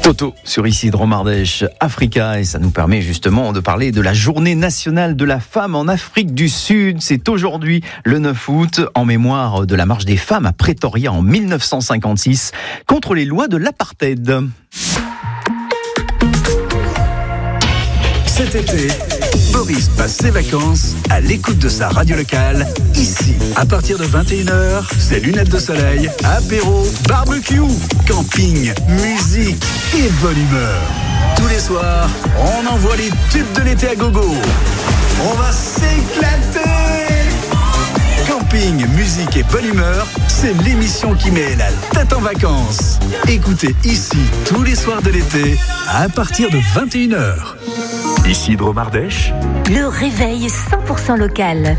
Toto sur ici Dromardèche Africa, et ça nous permet justement de parler de la journée nationale de la femme en Afrique du Sud. C'est aujourd'hui le 9 août en mémoire de la marche des femmes à Pretoria en 1956 contre les lois de l'apartheid. Cet été, Boris passe ses vacances à l'écoute de sa radio locale, ici. À partir de 21h, c'est lunettes de soleil, apéro, barbecue, camping, musique et bonne humeur. Tous les soirs, on envoie les tubes de l'été à gogo. On va s'éclater! Camping, musique et bonne humeur, c'est l'émission qui met la tête en vacances. Écoutez ici tous les soirs de l'été à partir de 21h. Ici Dromardèche. Le réveil 100% local.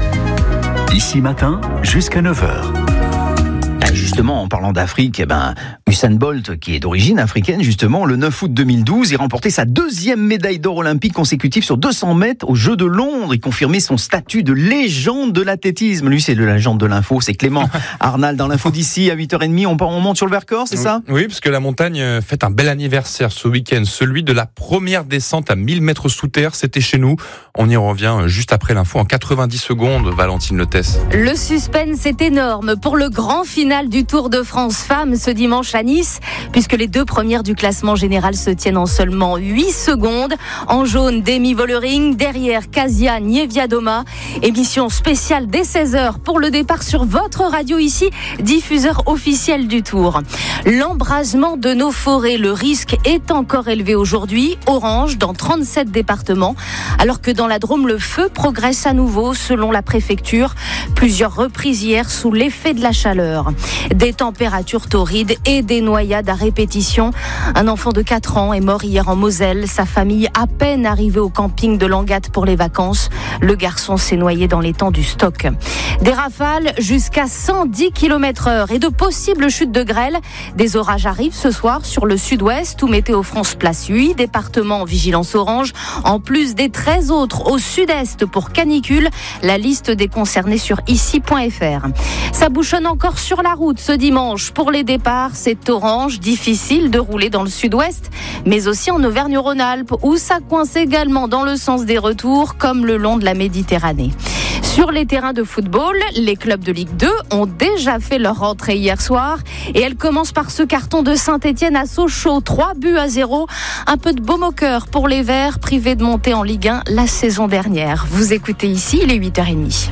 Ici matin jusqu'à 9h. Justement, en parlant d'Afrique, Usain Bolt, qui est d'origine africaine, justement, le 9 août 2012, il remportait sa 2e médaille d'or olympique consécutive sur 200 mètres aux Jeux de Londres. Il confirmait son statut de légende de l'athlétisme. Lui, c'est de la légende de l'info, c'est Clément Arnal dans l'info d'ici à 8h30. On monte sur le Vercors, c'est ça ? Oui, parce que la montagne fête un bel anniversaire ce week-end. Celui de la première descente à 1000 mètres sous terre, c'était chez nous. On y revient juste après l'info en 90 secondes, Valentine Letès. Le suspense est énorme pour le grand final du Tour de France Femmes ce dimanche à Nice, puisque les 2 premières du classement général se tiennent en seulement 8 secondes. En jaune, Demi Vollering, derrière Kasia Niewiadoma. Émission spéciale dès 16h pour le départ sur votre radio ici, diffuseur officiel du Tour. L'embrasement de nos forêts, le risque est encore élevé aujourd'hui, orange dans 37 départements, alors que dans la Drôme, le feu progresse à nouveau selon la préfecture. Plusieurs reprises hier sous l'effet de la chaleur. Des températures torrides et des noyades à répétition. Un enfant de 4 ans est mort hier en Moselle. Sa famille à peine arrivée au camping de Langat pour les vacances. Le garçon s'est noyé dans l'étang du Stock. Des rafales jusqu'à 110 km/h et de possibles chutes de grêle. Des orages arrivent ce soir sur le sud-ouest où Météo France place 8 départements en vigilance orange, en plus des 13 autres au sud-est pour canicule. La liste des concernés sur ici.fr. Ça bouchonne encore sur la route ce dimanche. Pour les départs, c'est orange, difficile de rouler dans le sud-ouest, mais aussi en Auvergne-Rhône-Alpes, où ça coince également dans le sens des retours, comme le long de la Méditerranée. Sur les terrains de football, les clubs de Ligue 2 ont déjà fait leur rentrée hier soir, et elle commence par ce carton de Saint-Etienne à Sochaux, 3-0. Un peu de baume au cœur pour les Verts, privés de monter en Ligue 1 la saison dernière. Vous écoutez ici, il est 8h30.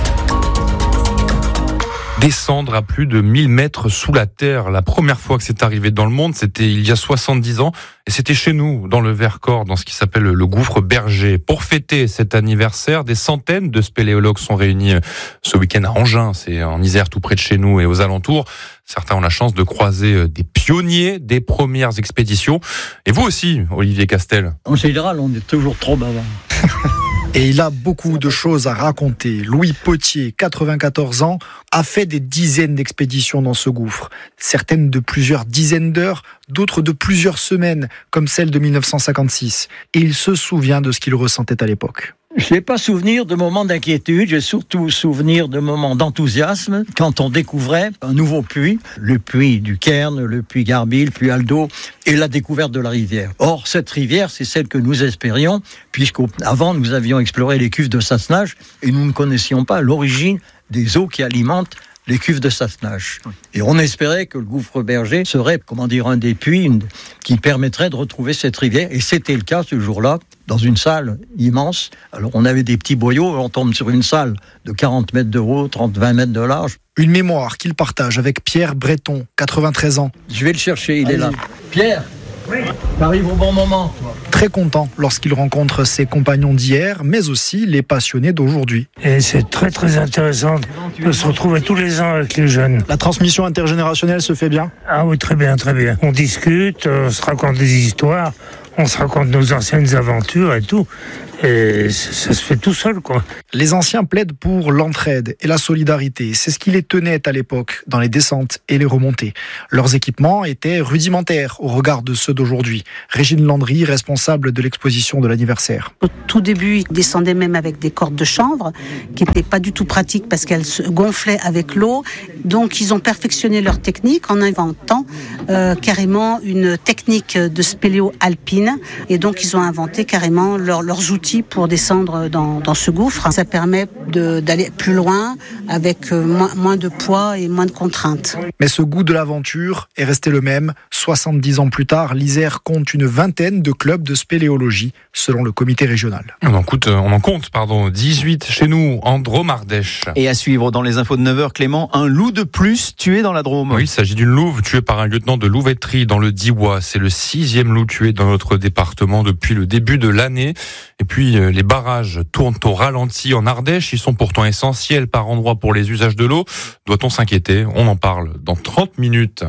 Descendre à plus de 1000 mètres sous la terre. La première fois que c'est arrivé dans le monde, c'était il y a 70 ans. Et c'était chez nous, dans le Vercors, dans ce qui s'appelle le gouffre berger. Pour fêter cet anniversaire, des centaines de spéléologues sont réunis ce week-end à Engins. C'est en Isère, tout près de chez nous et aux alentours. Certains ont la chance de croiser des pionniers des premières expéditions. Et vous aussi, Olivier Castel. En général, on est toujours trop bavard. Et il a beaucoup de choses à raconter. Louis Potier, 94 ans, a fait des dizaines d'expéditions dans ce gouffre. Certaines de plusieurs dizaines d'heures, d'autres de plusieurs semaines, comme celle de 1956. Et il se souvient de ce qu'il ressentait à l'époque. Je n'ai pas souvenir de moments d'inquiétude, j'ai surtout souvenir de moments d'enthousiasme quand on découvrait un nouveau puits, le puits du Cairn, le puits Garby, le puits Aldo et la découverte de la rivière. Or, cette rivière, c'est celle que nous espérions, puisqu'avant nous avions exploré les cuves de Sassenage et nous ne connaissions pas l'origine des eaux qui alimentent les cuves de Sassenage. Et on espérait que le gouffre berger serait, un des puits qui permettrait de retrouver cette rivière. Et c'était le cas ce jour-là, dans une salle immense. Alors on avait des petits boyaux, on tombe sur une salle de 40 mètres de haut, 20 mètres de large. Une mémoire qu'il partage avec Pierre Breton, 93 ans. Je vais le chercher, il est là. Pierre, oui. T'arrives au bon moment, toi. Très content lorsqu'il rencontre ses compagnons d'hier, mais aussi les passionnés d'aujourd'hui. Et c'est très très intéressant de se retrouver tous les ans avec les jeunes. La transmission intergénérationnelle se fait bien ? Ah oui, très bien, très bien. On discute, on se raconte des histoires, on se raconte nos anciennes aventures et tout. Et ça se fait tout seul, quoi. Les anciens plaident pour l'entraide et la solidarité. C'est ce qui les tenait à l'époque dans les descentes et les remontées. Leurs équipements étaient rudimentaires au regard de ceux d'aujourd'hui. Régine Landry, responsable de l'exposition de l'anniversaire. Au tout début, ils descendaient même avec des cordes de chanvre qui n'étaient pas du tout pratiques parce qu'elles se gonflaient avec l'eau. Donc ils ont perfectionné leur technique en inventant carrément une technique de spéléo alpine. Et donc ils ont inventé carrément leurs outils pour descendre dans ce gouffre. Ça permet d'aller plus loin avec moins de poids et moins de contraintes. Mais ce goût de l'aventure est resté le même. 70 ans plus tard, l'Isère compte une vingtaine de clubs de spéléologie, selon le comité régional. On en compte 18 chez nous, en Drôme-Ardèche. Et à suivre dans les infos de 9h, Clément, un loup de plus tué dans la Drôme. Oui, il s'agit d'une louve tuée par un lieutenant de louveterie dans le Diois. C'est le 6e loup tué dans notre département depuis le début de l'année. Et puis, les barrages tournent au ralenti en Ardèche. Ils sont pourtant essentiels par endroits pour les usages de l'eau. Doit-on s'inquiéter ? On en parle dans 30 minutes.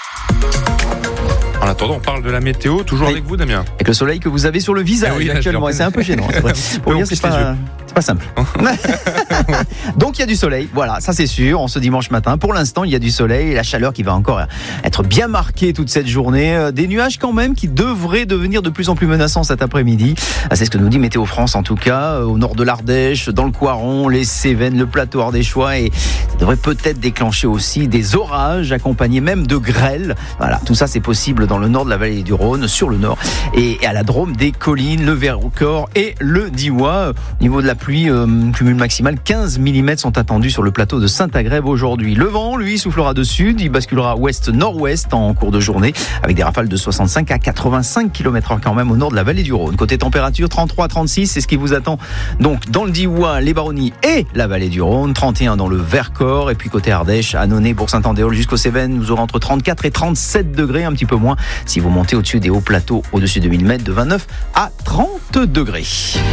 En attendant, on parle de la météo, toujours avec vous, Damien. Avec le soleil que vous avez sur le visage actuellement. C'est un peu gênant. Pour dire, c'est pas simple. Donc il y a du soleil, voilà, ça c'est sûr, en ce dimanche matin. Pour l'instant, il y a du soleil et la chaleur qui va encore être bien marquée toute cette journée. Des nuages quand même qui devraient devenir de plus en plus menaçants cet après-midi. C'est ce que nous dit Météo France en tout cas, au nord de l'Ardèche, dans le Coiron, les Cévennes, le plateau ardéchois, et ça devrait peut-être déclencher aussi des orages accompagnés même de grêles. Voilà, tout ça c'est possible dans le nord de la vallée du Rhône, sur le nord, et à la Drôme, des collines, le Vercors et le Diois. Au niveau de la pluie, cumul maximal 15 mm sont attendus sur le plateau de Saint-Agrève aujourd'hui. Le vent, lui, soufflera de sud, il basculera ouest-nord-ouest en cours de journée, avec des rafales de 65 à 85 km/h quand même au nord de la vallée du Rhône. Côté température, 33-36, c'est ce qui vous attend donc dans le Diois, les Baronnies et la vallée du Rhône, 31 dans le Vercors, et puis côté Ardèche, Annonay, Bourg-Saint-Andéol jusqu'aux Cévennes, vous aurez entre 34 et 37 degrés, un petit peu moins si vous montez au-dessus des hauts plateaux, au-dessus de 1000 mètres, de 29 à 30 degrés.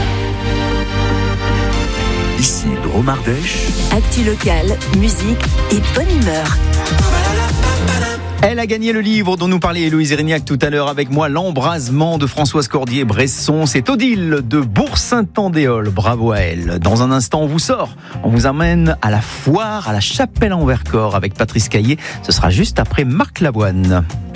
Ici, Drôme-Ardèche. Actu locale, musique et bonne humeur. Elle a gagné le livre dont nous parlait Héloïse Erignac tout à l'heure avec moi, L'embrasement de Françoise Cordier-Bresson. C'est Odile de Bourg-Saint-Andéol. Bravo à elle. Dans un instant, on vous sort. On vous amène à la foire, à la Chapelle en Vercors avec Patrice Caillé. Ce sera juste après Marc Lavoine.